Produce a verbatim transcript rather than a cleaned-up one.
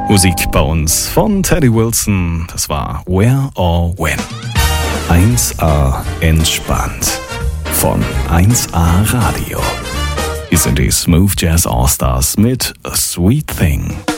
Musik bei uns von Teddy Wilson. Das war Where or When. eins A entspannt von eins A Radio. Hier sind die Smooth Jazz All-Stars mit A Sweet Thing.